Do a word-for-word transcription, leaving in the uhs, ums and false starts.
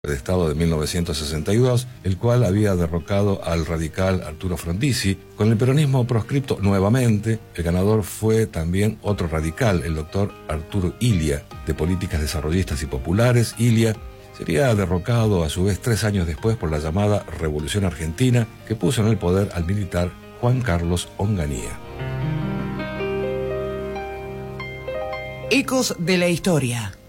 de Estado de mil novecientos sesenta y dos, el cual había derrocado al radical Arturo Frondizi. Con el peronismo proscripto nuevamente, el ganador fue también otro radical, el doctor Arturo Illia, de políticas desarrollistas y populares. Illia sería derrocado a su vez tres años después por la llamada Revolución Argentina, que puso en el poder al militar Juan Carlos Onganía. Ecos de la historia.